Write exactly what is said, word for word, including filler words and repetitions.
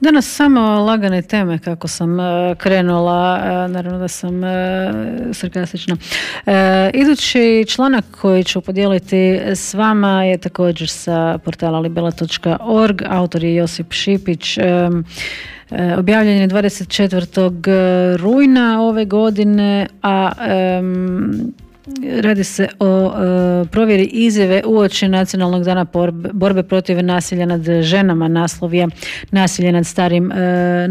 Danas samo lagane teme kako sam krenula, naravno da sam sarkastična. Idući članak koji ću podijeliti s vama je također sa portala libela točka org, autor je Josip Šipić. Objavljen je dvadeset četvrtog rujna ove godine, a um, radi se o uh, provjeri izjave uoči Nacionalnog dana borbe protiv nasilja nad ženama. Naslov je nasilje nad starim uh,